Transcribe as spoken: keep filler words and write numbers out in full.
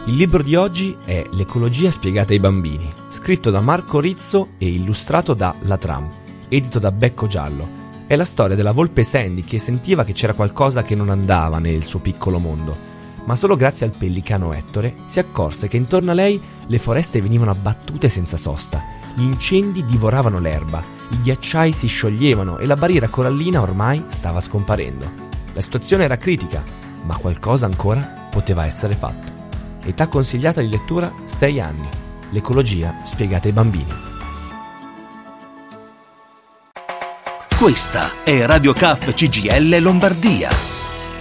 Il libro di oggi è L'ecologia spiegata ai bambini, scritto da Marco Rizzo e illustrato da La Tram, edito da Becco Giallo. È la storia della volpe Sandy che sentiva che c'era qualcosa che non andava nel suo piccolo mondo, ma solo grazie al pellicano Ettore si accorse che intorno a lei le foreste venivano abbattute senza sosta, gli incendi divoravano l'erba, i ghiacciai si scioglievano e la barriera corallina ormai stava scomparendo. La situazione era critica, ma qualcosa ancora poteva essere fatto. Età consigliata di lettura sei anni. L'ecologia spiegata ai bambini. Questa è Radio C A F C G I L Lombardia.